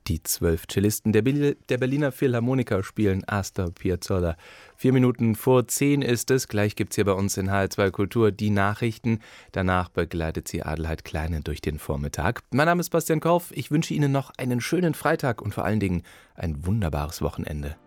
Die 12 Cellisten der Berliner Philharmoniker spielen Astor Piazzolla. 4 Minuten vor 10 ist es. Gleich gibt's hier bei uns in HR2 Kultur die Nachrichten. Danach begleitet sie Adelheid Kleine durch den Vormittag. Mein Name ist Bastian Korf. Ich wünsche Ihnen noch einen schönen Freitag und vor allen Dingen ein wunderbares Wochenende.